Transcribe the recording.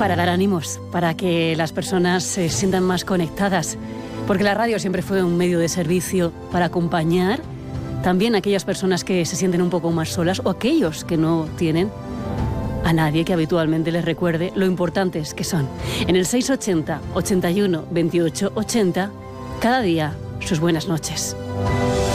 para dar ánimos, para que las personas se sientan más conectadas, porque la radio siempre fue un medio de servicio para acompañar también a aquellas personas que se sienten un poco más solas o aquellos que no tienen a nadie que habitualmente les recuerde lo importantes que son. En el 680 81 28 80, cada día sus buenas noches.